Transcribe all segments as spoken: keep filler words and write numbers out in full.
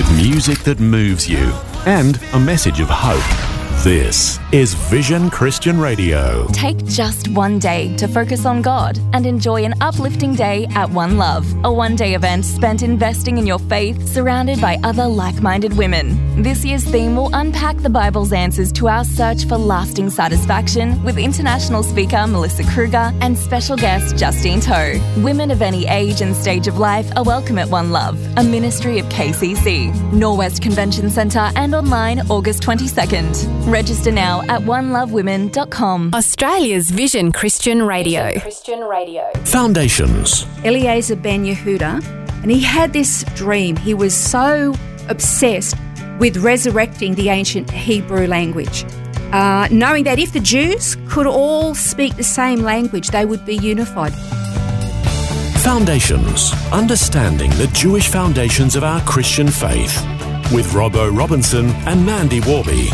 with music that moves you and a message of hope. This is Vision Christian Radio. Take just one day to focus on God and enjoy an uplifting day at One Love, a one-day event spent investing in your faith, surrounded by other like-minded women. This year's theme will unpack the Bible's answers to our search for lasting satisfaction with international speaker Melissa Kruger and special guest Justine Toe. Women of any age and stage of life are welcome at One Love, a ministry of K C C. Norwest Convention Centre and online August twenty-second. Register now at one love women dot com. Australia's Vision Christian Radio. Vision Christian Radio. Foundations. Eliezer ben Yehuda, and he had this dream. He was so obsessed with resurrecting the ancient Hebrew language, uh, knowing that if the Jews could all speak the same language, they would be unified. Foundations. Understanding the Jewish foundations of our Christian faith. With Robbo Robinson and Mandy Warby.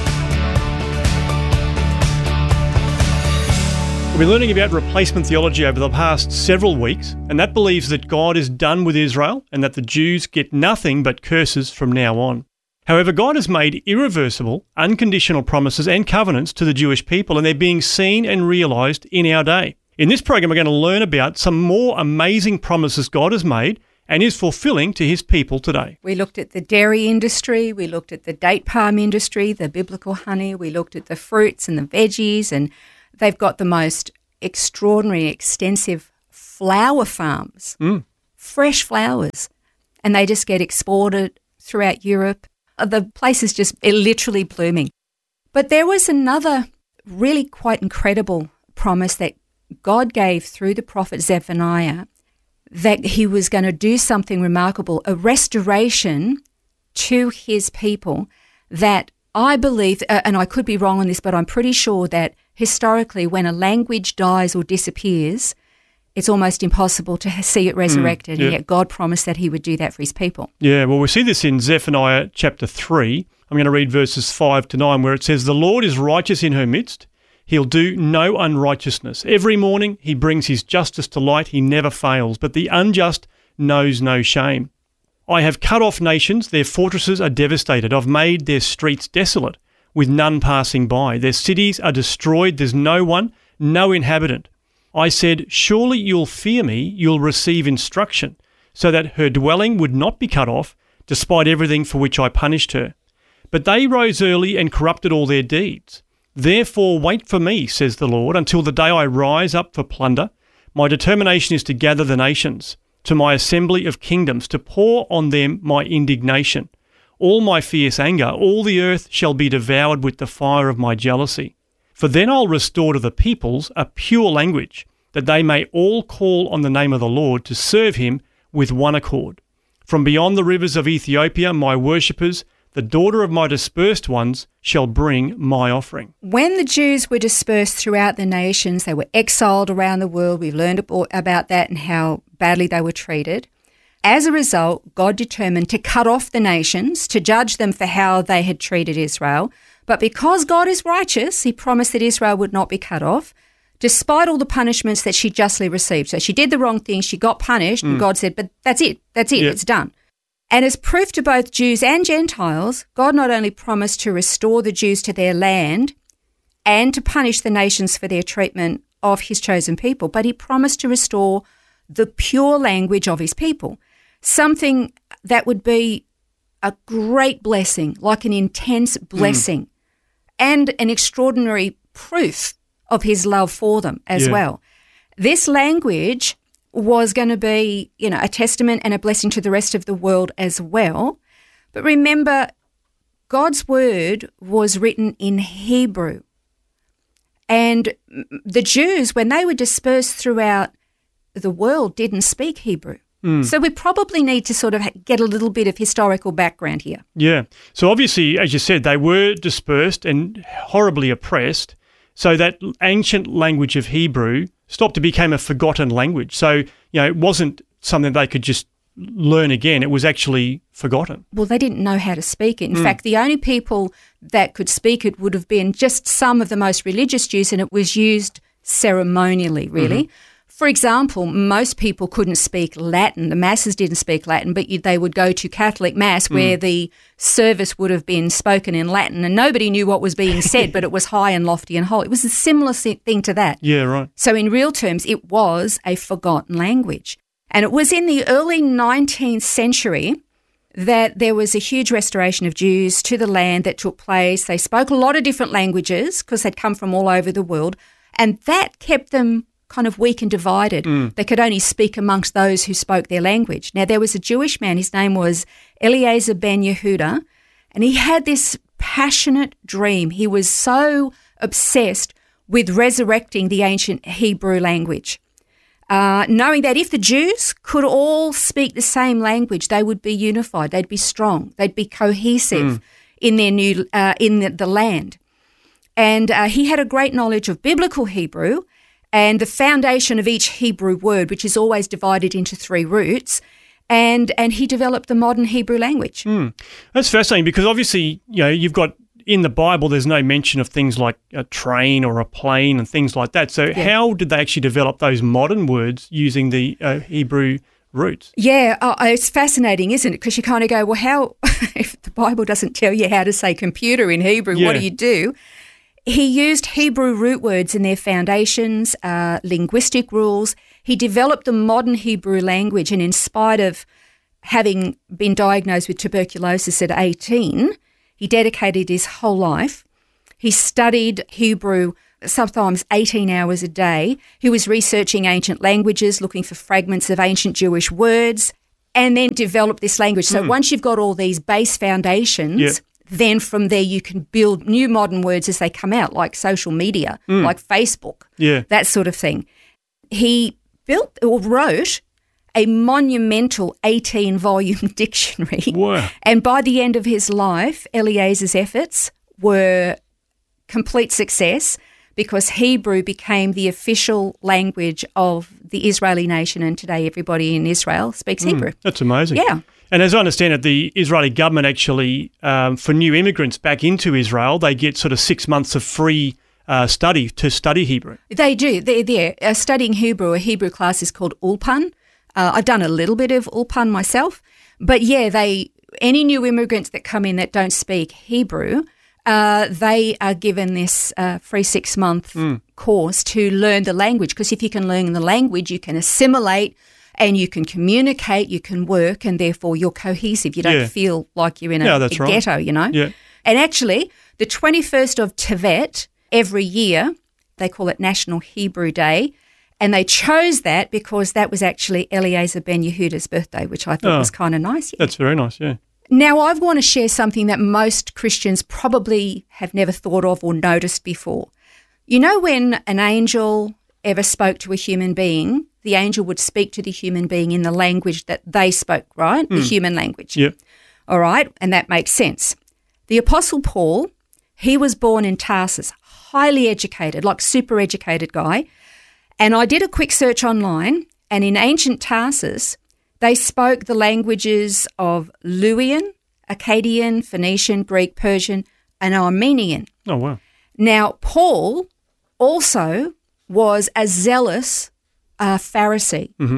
We've been learning about replacement theology over the past several weeks, and that believes that God is done with Israel and that the Jews get nothing but curses from now on. However, God has made irreversible, unconditional promises and covenants to the Jewish people, and they're being seen and realised in our day. In this program, we're going to learn about some more amazing promises God has made and is fulfilling to his people today. We looked at the dairy industry, we looked at the date palm industry, the biblical honey, we looked at the fruits and the veggies, and they've got the most extraordinary, extensive flower farms, Mm. fresh flowers, and they just get exported throughout Europe. The place is just literally blooming. But there was another really quite incredible promise that God gave through the prophet Zephaniah, that he was going to do something remarkable, a restoration to his people that I believe, uh, and I could be wrong on this, but I'm pretty sure that historically when a language dies or disappears, it's almost impossible to see it resurrected, Mm, yeah. and yet God promised that he would do that for his people. Yeah, well, we see this in Zephaniah chapter three. I'm going to read verses five to nine, where it says, "The Lord is righteous in her midst. He'll do no unrighteousness. Every morning he brings his justice to light. He never fails, but the unjust knows no shame. I have cut off nations. Their fortresses are devastated. I've made their streets desolate, with none passing by. Their cities are destroyed. There's no one, no inhabitant. I said, surely you'll fear me. You'll receive instruction, so that her dwelling would not be cut off, despite everything for which I punished her. But they rose early and corrupted all their deeds. Therefore wait for me, says the Lord, until the day I rise up for plunder. My determination is to gather the nations, to my assembly of kingdoms, to pour on them my indignation. All my fierce anger, all the earth shall be devoured with the fire of my jealousy. For then I'll restore to the peoples a pure language, that they may all call on the name of the Lord to serve him with one accord. From beyond the rivers of Ethiopia, my worshippers, the daughter of my dispersed ones, shall bring my offering." When the Jews were dispersed throughout the nations, they were exiled around the world. We've learned about that and how badly they were treated. As a result, God determined to cut off the nations, to judge them for how they had treated Israel. But because God is righteous, he promised that Israel would not be cut off, despite all the punishments that she justly received. So she did the wrong thing, she got punished, Mm. and God said, but that's it, that's it, Yeah. it's done. And as proof to both Jews and Gentiles, God not only promised to restore the Jews to their land and to punish the nations for their treatment of his chosen people, but he promised to restore the pure language of his people, something that would be a great blessing, like an intense blessing, mm. and an extraordinary proof of his love for them as Yeah. well. This language was going to be, you know, a testament and a blessing to the rest of the world as well. But remember, God's word was written in Hebrew. And the Jews, when they were dispersed throughout the world, didn't speak Hebrew. Mm. So we probably need to sort of get a little bit of historical background here. Yeah. So obviously, as you said, they were dispersed and horribly oppressed. So that ancient language of Hebrew stopped to become a forgotten language. So, you know, it wasn't something they could just learn again. It was actually forgotten. Well, they didn't know how to speak it. In Mm. fact, the only people that could speak it would have been just some of the most religious Jews, and it was used ceremonially, really. Mm-hmm. For example, most people couldn't speak Latin. The masses didn't speak Latin, but you, they would go to Catholic Mass where mm. the service would have been spoken in Latin and nobody knew what was being said, but it was high and lofty and holy. It was a similar thing to that. Yeah, right. So in real terms, it was a forgotten language. And it was in the early nineteenth century that there was a huge restoration of Jews to the land that took place. They spoke a lot of different languages because they'd come from all over the world, and that kept them kind of weak and divided. Mm. They could only speak amongst those who spoke their language. Now, there was a Jewish man, his name was Eliezer ben Yehuda, and he had this passionate dream. He was so obsessed with resurrecting the ancient Hebrew language, uh, knowing that if the Jews could all speak the same language, they would be unified, they'd be strong, they'd be cohesive mm. in their new uh, in the, the land. And uh, he had a great knowledge of biblical Hebrew and the foundation of each Hebrew word, which is always divided into three roots, and and he developed the modern Hebrew language. Mm. That's fascinating because obviously, you know, you've got in the Bible, there's no mention of things like a train or a plane and things like that. So yeah. how did they actually develop those modern words using the uh, Hebrew roots? Yeah, oh, it's fascinating, isn't it? Because you kind of go, well, how, if the Bible doesn't tell you how to say computer in Hebrew, yeah. what do you do? He used Hebrew root words in their foundations, uh, linguistic rules. He developed the modern Hebrew language, and in spite of having been diagnosed with tuberculosis at eighteen, he dedicated his whole life. He studied Hebrew sometimes eighteen hours a day. He was researching ancient languages, looking for fragments of ancient Jewish words, and then developed this language. So mm. once you've got all these base foundations, yeah. then from there you can build new modern words as they come out, like social media, mm. like Facebook, yeah. that sort of thing. He built or wrote a monumental eighteen-volume dictionary. Wow. And by the end of his life, Eliezer's efforts were complete success because Hebrew became the official language of the Israeli nation, and today everybody in Israel speaks mm, Hebrew. That's amazing. Yeah. And as I understand it, the Israeli government actually, um, for new immigrants back into Israel, they get sort of six months of free uh, study to study Hebrew. They do. They're there. Uh, studying Hebrew, a Hebrew class is called Ulpan. Uh, I've done a little bit of Ulpan myself. But yeah, they any new immigrants that come in that don't speak Hebrew, uh, they are given this uh, free six-month mm. course to learn the language, because if you can learn the language, you can assimilate and you can communicate, you can work, and therefore you're cohesive. You don't yeah. feel like you're in a, yeah, a that's right. ghetto, you know. Yeah. And actually, the twenty-first of Tevet every year, they call it National Hebrew Day, and they chose that because that was actually Eliezer ben Yehuda's birthday, which I thought oh, was kind of nice. Yeah. That's very nice, yeah. Now, I want to share something that most Christians probably have never thought of or noticed before. You know, when an angel ever spoke to a human being, the angel would speak to the human being in the language that they spoke, right? Mm. The human language. Yep. All right, and that makes sense. The Apostle Paul, he was born in Tarsus, highly educated, like super educated guy. And I did a quick search online, and in ancient Tarsus, they spoke the languages of Luwian, Akkadian, Phoenician, Greek, Persian, and Armenian. Oh, wow. Now, Paul also was a zealous uh, Pharisee. Mm-hmm.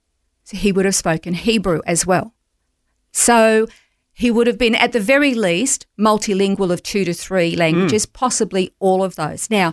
So he would have spoken Hebrew as well. So he would have been, at the very least, multilingual of two to three languages, mm. possibly all of those. Now,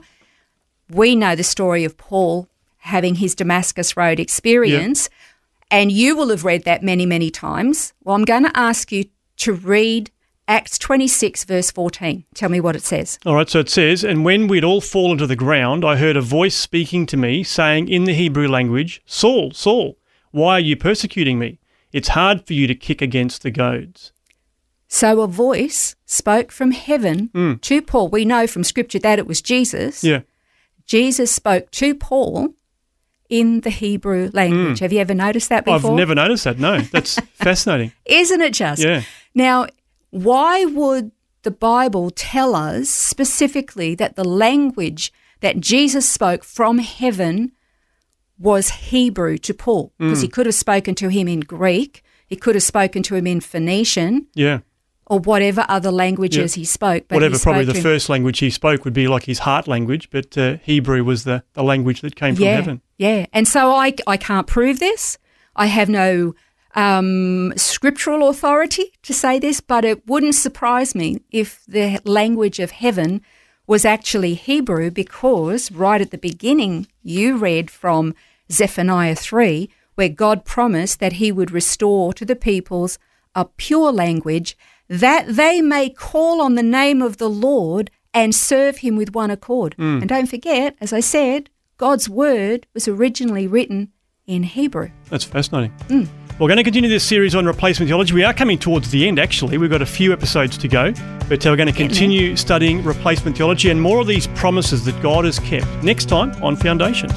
we know the story of Paul having his Damascus Road experience, yep. and you will have read that many, many times. Well, I'm going to ask you to read Acts twenty-six, verse fourteen. Tell me what it says. All right, so it says, "And when we'd all fallen to the ground, I heard a voice speaking to me, saying in the Hebrew language, 'Saul, Saul, why are you persecuting me? It's hard for you to kick against the goads.'" So a voice spoke from heaven mm. to Paul. We know from Scripture that it was Jesus. Yeah. Jesus spoke to Paul in the Hebrew language. Mm. Have you ever noticed that before? I've never noticed that, no. That's fascinating. Isn't it just? Yeah. Now, why would the Bible tell us specifically that the language that Jesus spoke from heaven was Hebrew to Paul? Because mm. he could have spoken to him in Greek, he could have spoken to him in Phoenician, yeah, or whatever other languages yeah. he spoke. But whatever, he probably spoke the first language he spoke would be like his heart language, but uh, Hebrew was the, the language that came from yeah, heaven. Yeah. And so I, I can't prove this. I have no um, scriptural authority to say this, but it wouldn't surprise me if the language of heaven was actually Hebrew, because right at the beginning you read from Zephaniah three, where God promised that he would restore to the peoples a pure language, that they may call on the name of the Lord and serve him with one accord. Mm. And don't forget, as I said, God's word was originally written in Hebrew. That's fascinating. Mm. We're going to continue this series on replacement theology. We are coming towards the end, actually. We've got a few episodes to go, but uh, we're going to continue yeah, studying replacement theology and more of these promises that God has kept next time on Foundations.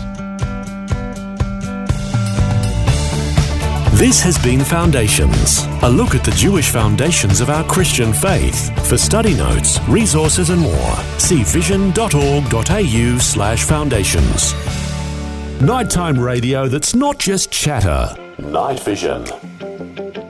This has been Foundations, a look at the Jewish foundations of our Christian faith. For study notes, resources and more, see vision.org.au slash foundations. Nighttime radio that's not just chatter. Night Vision.